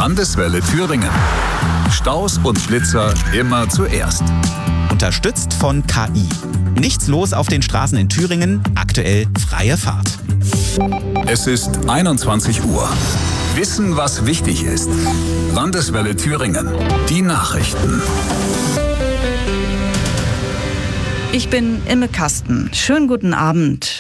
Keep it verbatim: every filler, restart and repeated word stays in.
Landeswelle Thüringen. Staus und Blitzer immer zuerst. Unterstützt von K I. Nichts los auf den Straßen in Thüringen, aktuell freie Fahrt. Es ist einundzwanzig Uhr. Wissen, was wichtig ist. Landeswelle Thüringen. Die Nachrichten. Ich bin Imme Kasten. Schönen guten Abend.